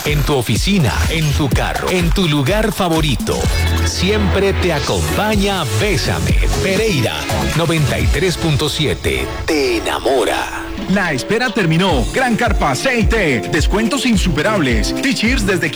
En tu oficina, en tu carro, en tu lugar favorito. Siempre te acompaña Bésame. Pereira 93.7. Te enamora. La espera terminó. Gran Carpa CIT. Descuentos insuperables. T-shirts desde